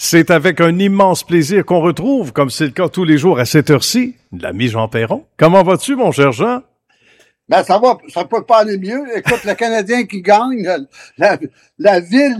C'est avec un immense plaisir qu'on retrouve, comme c'est le cas tous les jours à cette heure-ci, l'ami Jean Perron. Comment vas-tu, mon cher Jean? Ben, ça va, ça peut pas aller mieux. Écoute, le Canadien qui gagne, la ville